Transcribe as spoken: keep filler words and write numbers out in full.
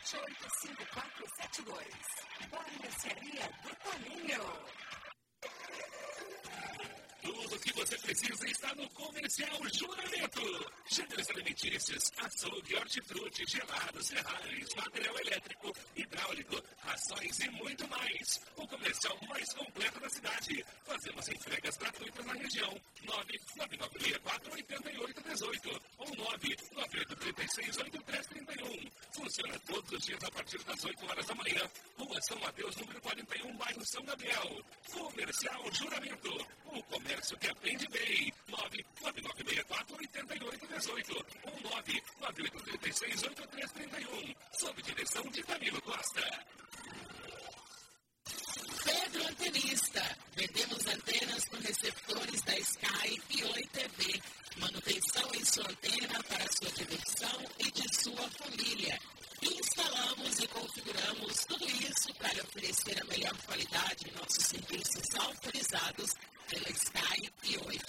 sete oito cinco quatro sete dois. Barbearia do Toninho. Tudo o que você precisa está no Comercial Juramento. Gêneros alimentícios, açougue, hortifruti, gelados, serragens, material elétrico, hidráulico, rações e muito mais. O comercial mais completo da cidade. Fazemos entregas gratuitas na região. nove nove nove seis quatro oito oito um oito ou nove nove oito três seis oito três três um. Funciona todos os dias a partir das oito horas da manhã. Rua São Mateus, número quarenta e um, bairro São Gabriel. Comercial Juramento. O comércio que atende bem. nove nove nove seis quatro oito oito um oito ou nove nove oito três seis oito três três um. Sob direção de Camilo Costa. Pedro Antenista. Vendemos antenas com receptores da Sky e Oi T V. Manutenção em sua antena para sua diversão e de sua família. Instalamos e configuramos tudo isso para oferecer a melhor qualidade em nossos serviços autorizados pela Sky e Oi